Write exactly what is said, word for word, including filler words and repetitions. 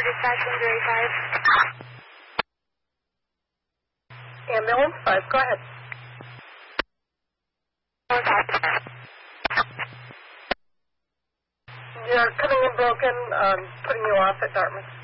for dispatch under A five. Ambulance five, go ahead. You're coming in broken, um, putting you off at Dartmouth.